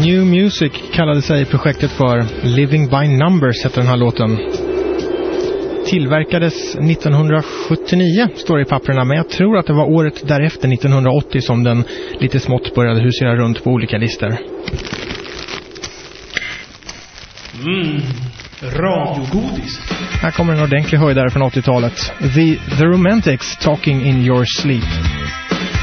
New Music kallade sig projektet för. Living by Numbers heter den här låten. Tillverkades 1979 står det i papperna, men jag tror att det var året därefter 1980 som den lite smått började husera runt på olika listor. Radiogodis. Här kommer en ordentlig höjdare från 80-talet. The Romantics, Talking in Your Sleep.